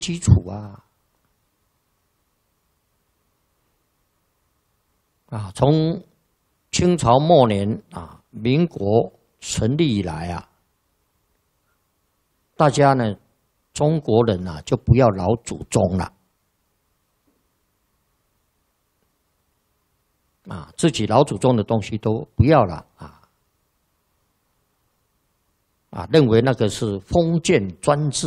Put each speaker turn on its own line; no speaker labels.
基础啊。从清朝末年民国成立以来大家呢，中国人就不要老祖宗了。自己老祖宗的东西都不要了认为那个是封建专制。